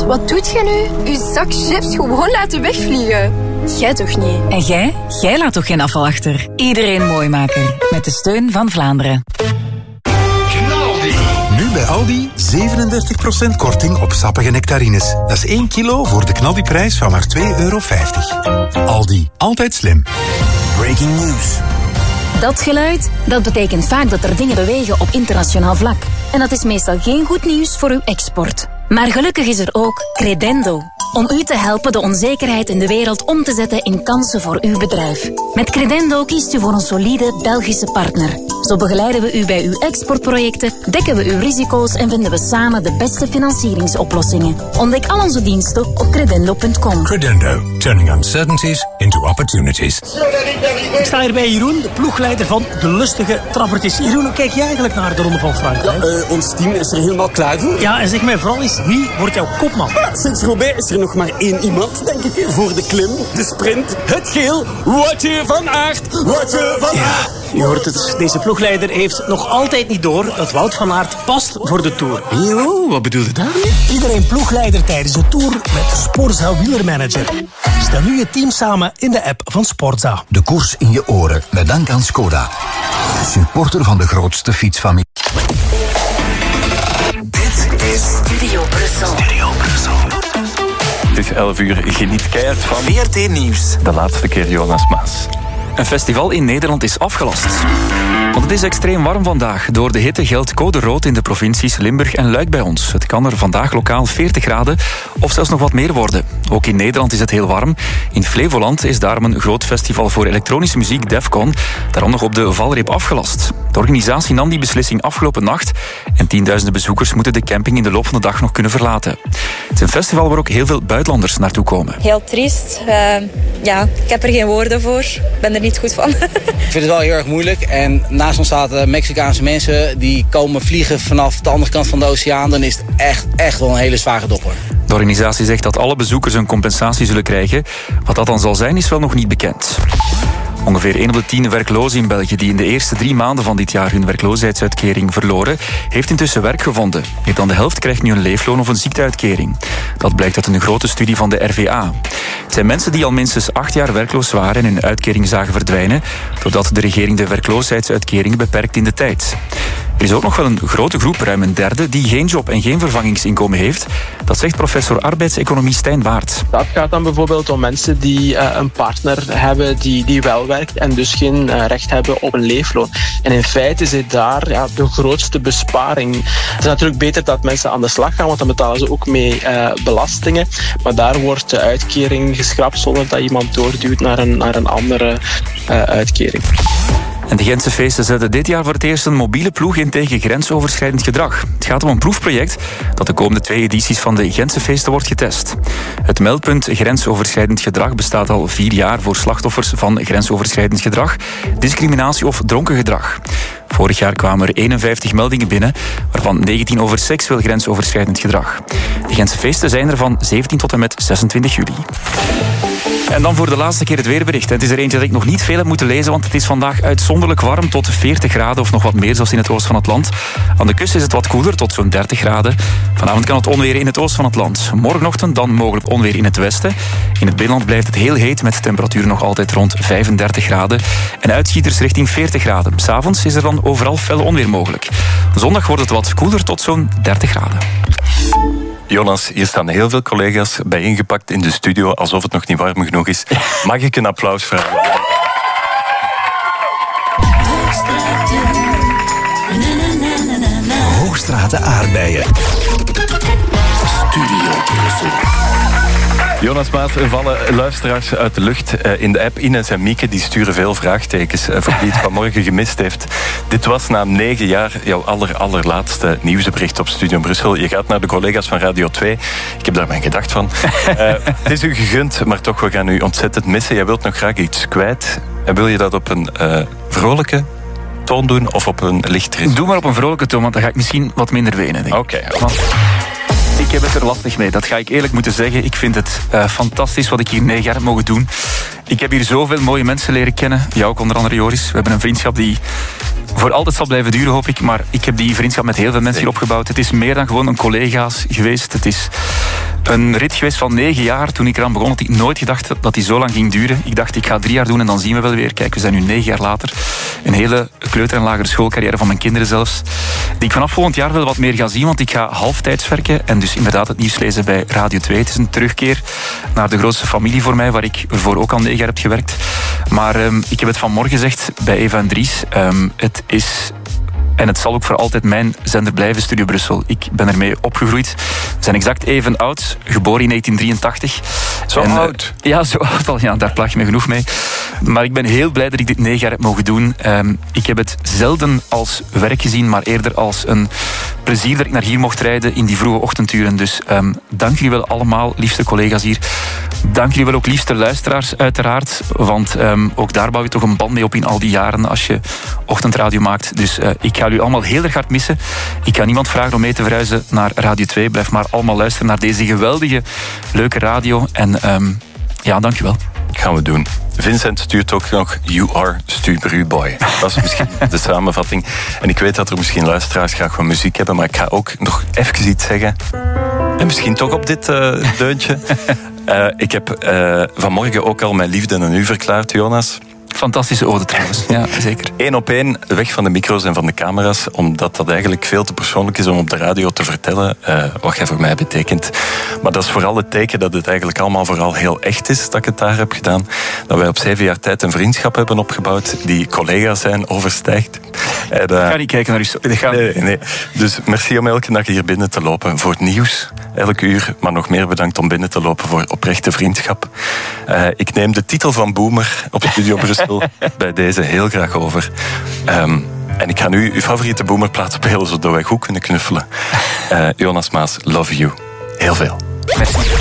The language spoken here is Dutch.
wat doet jij nu? Uw zak chips gewoon laten wegvliegen. Jij toch niet? En jij? Jij laat toch geen afval achter? Iedereen Mooimaker. Met de steun van Vlaanderen. Nu bij Aldi 37% korting op sappige nectarines. Dat is 1 kilo voor de knaldiprijs van maar €2,50. Aldi, altijd slim. Breaking news. Dat geluid, dat betekent vaak dat er dingen bewegen op internationaal vlak. En dat is meestal geen goed nieuws voor uw export. Maar gelukkig is er ook Credendo. Om u te helpen de onzekerheid in de wereld om te zetten in kansen voor uw bedrijf. Met Credendo kiest u voor een solide Belgische partner. Zo begeleiden we u bij uw exportprojecten, dekken we uw risico's en vinden we samen de beste financieringsoplossingen. Ontdek al onze diensten op credendo.com. Credendo. Turning uncertainties into opportunities. Ik sta hier bij Jeroen, de ploegleider van de lustige trappertjes. Jeroen, hoe kijk je eigenlijk naar de Ronde van Frankrijk? Ons team is er helemaal klaar voor. Ja, en zeg mij vooral eens, wie wordt jouw kopman? Sinds Roubaix is er nog maar 1 iemand, denk ik, voor de klim, de sprint, het geel. Woutje van Aert, Woutje van Aert. Je hoort het, deze ploegleider heeft nog altijd niet door dat Wout van Aert past voor de Tour. Jo, wat bedoel je daar? Iedereen ploegleider tijdens de Tour met Sporza Wielermanager. Stel nu je team samen in de app van Sporza. De koers in je oren, met dank aan Skoda. Supporter van de grootste fietsfamilie. Dit is Studio Brussel. Het is 11 uur, geniet keihard van VRT Nieuws. de laatste keer Jonas Maas. Een festival in Nederland is afgelast. Want het is extreem warm vandaag. Door de hitte geldt code rood in de provincies Limburg en Luik bij ons. Het kan er vandaag lokaal 40 graden of zelfs nog wat meer worden. Ook in Nederland is het heel warm. In Flevoland is daarom een groot festival voor elektronische muziek, Defcon, daarom nog op de valreep afgelast. De organisatie nam die beslissing afgelopen nacht en tienduizenden bezoekers moeten de camping in de loop van de dag nog kunnen verlaten. Het is een festival waar ook heel veel buitenlanders naartoe komen. Heel triest. Ik heb er geen woorden voor. Ik ben er niet goed van. Ik vind het wel heel erg moeilijk. En naast ons zaten Mexicaanse mensen die komen vliegen vanaf de andere kant van de oceaan. Dan is het echt wel een hele zware dopper. De organisatie zegt dat alle bezoekers een compensatie zullen krijgen. Wat dat dan zal zijn, is wel nog niet bekend. Ongeveer 1 op de 10 werklozen in België die in de eerste 3 maanden van dit jaar hun werkloosheidsuitkering verloren, heeft intussen werk gevonden. Meer dan de helft krijgt nu een leefloon of een ziekteuitkering. Dat blijkt uit een grote studie van de RVA. Het zijn mensen die al minstens 8 jaar werkloos waren en hun uitkering zagen verdwijnen, doordat de regering de werkloosheidsuitkering beperkt in de tijd. Er is ook nog wel een grote groep, ruim een derde, die geen job en geen vervangingsinkomen heeft. Dat zegt professor arbeidseconomie Stijn Baert. Dat gaat dan bijvoorbeeld om mensen die een partner hebben die wel werkt en dus geen recht hebben op een leefloon. En in feite zit daar de grootste besparing. Het is natuurlijk beter dat mensen aan de slag gaan, want dan betalen ze ook mee belastingen. Maar daar wordt de uitkering geschrapt zonder dat iemand doorduwt naar een andere uitkering. En de Gentse feesten zetten dit jaar voor het eerst een mobiele ploeg in tegen grensoverschrijdend gedrag. Het gaat om een proefproject dat de komende 2 edities van de Gentse feesten wordt getest. Het meldpunt grensoverschrijdend gedrag bestaat al 4 jaar voor slachtoffers van grensoverschrijdend gedrag, discriminatie of dronken gedrag. Vorig jaar kwamen er 51 meldingen binnen, waarvan 19 over seksueel grensoverschrijdend gedrag. De Gentse feesten zijn er van 17 tot en met 26 juli. En dan voor de laatste keer het weerbericht. Het is er eentje dat ik nog niet veel heb moeten lezen, want het is vandaag uitzonderlijk warm, tot 40 graden of nog wat meer, zoals in het oosten van het land. Aan de kust is het wat koeler, tot zo'n 30 graden. Vanavond kan het onweer in het oosten van het land. Morgenochtend dan mogelijk onweer in het westen. In het binnenland blijft het heel heet, met temperaturen nog altijd rond 35 graden. En uitschieters richting 40 graden. 's Avonds is er dan overal felle onweer mogelijk. Zondag wordt het wat koeler, tot zo'n 30 graden. Jonas, hier staan heel veel collega's bijeengepakt in de studio, alsof het nog niet warm genoeg is. Mag ik een applaus vragen? Hoogstraten aardbeien. Studio Brussel. Jonas Maas, er vallen luisteraars uit de lucht in de app. Ines en Mieke die sturen veel vraagtekens voor wie het vanmorgen gemist heeft. Dit was na 9 jaar jouw allerlaatste nieuwsbericht op Studio Brussel. Je gaat naar de collega's van Radio 2. Ik heb daar mijn gedacht van. Het is u gegund, maar toch, we gaan u ontzettend missen. Jij wilt nog graag iets kwijt. En wil je dat op een vrolijke toon doen of op een lichtere? Doe maar op een vrolijke toon, want dan ga ik misschien wat minder wenen. Oké. Ik heb het er lastig mee, dat ga ik eerlijk moeten zeggen. Ik vind het fantastisch wat ik hier 9 jaar heb mogen doen. Ik heb hier zoveel mooie mensen leren kennen. Jou ook onder andere, Joris. We hebben een vriendschap die voor altijd zal blijven duren, hoop ik. Maar ik heb die vriendschap met heel veel mensen hier opgebouwd. Het is meer dan gewoon een collega's geweest. Het is een rit geweest van 9 jaar. Toen ik eraan begon, had ik nooit gedacht dat die zo lang ging duren. Ik dacht, ik ga 3 jaar doen en dan zien we wel weer. Kijk, we zijn nu 9 jaar later. Een hele kleuter- en lagere schoolcarrière van mijn kinderen zelfs. Die ik vanaf volgend jaar wel wat meer ga zien, want ik ga halftijds werken en dus inderdaad het nieuws lezen bij Radio 2. Het is een terugkeer naar de grootste familie voor mij, waar ik ervoor ook al 9 jaar heb gewerkt. Maar ik heb het vanmorgen gezegd bij Eva en Dries. Het is... En het zal ook voor altijd mijn zender blijven, Studio Brussel. Ik ben ermee opgegroeid. We zijn exact even oud, geboren in 1983. Zo oud? Ja, zo oud al. Ja, daar plag je me genoeg mee. Maar ik ben heel blij dat ik dit 9 jaar heb mogen doen. Ik heb het zelden als werk gezien, maar eerder als een plezier dat ik naar hier mocht rijden in die vroege ochtenduren. Dus dank jullie wel allemaal, liefste collega's hier. Dank jullie wel ook, liefste luisteraars, uiteraard. Want ook daar bouw je toch een band mee op in al die jaren als je ochtendradio maakt. Dus ik ga jullie allemaal heel erg hard missen. Ik ga niemand vragen om mee te verhuizen naar Radio 2. Blijf maar allemaal luisteren naar deze geweldige, leuke radio. En ja, dank je wel. Gaan we doen. Vincent stuurt ook nog You are Stubru Boy. Dat is misschien de samenvatting. En ik weet dat er misschien luisteraars graag wat muziek hebben, maar ik ga ook nog even iets zeggen. En misschien toch op dit deuntje. Ik heb vanmorgen ook al mijn liefde aan u verklaard, Jonas. Fantastische ode trouwens, ja, zeker. 1 op 1, weg van de micro's en van de camera's, omdat dat eigenlijk veel te persoonlijk is om op de radio te vertellen wat jij voor mij betekent. Maar dat is vooral het teken dat het eigenlijk allemaal vooral heel echt is, dat ik het daar heb gedaan. Dat wij op 7 jaar tijd een vriendschap hebben opgebouwd die collega's zijn, overstijgt. En, ik ga niet kijken naar u. Nee. Dus merci om elke dag hier binnen te lopen voor het nieuws. Elk uur, maar nog meer bedankt om binnen te lopen voor oprechte vriendschap. Ik neem de titel van Boomer op Studio Brussel bij deze heel graag over. En ik ga nu uw favoriete Boomerplaat spelen, zodat wij goed kunnen knuffelen. Jonas Maas, love you. Heel veel. Merci.